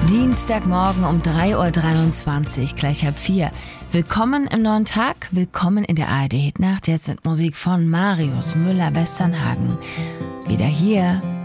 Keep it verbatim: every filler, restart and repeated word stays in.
Dienstagmorgen um drei Uhr dreiundzwanzig, gleich halb vier. Willkommen im neuen Tag, willkommen in der A R D Hitnacht. Jetzt mit Musik von Marius Müller-Westernhagen. Wieder hier